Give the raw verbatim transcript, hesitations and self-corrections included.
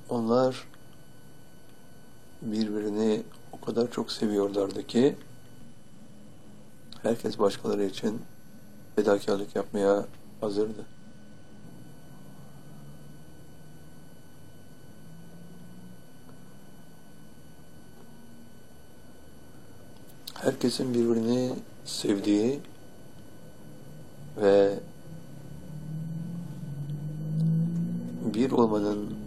Onlar birbirini o kadar çok seviyorlardı ki herkes başkaları için fedakarlık yapmaya hazırdı. Herkesin birbirini sevdiği ve bir olmanın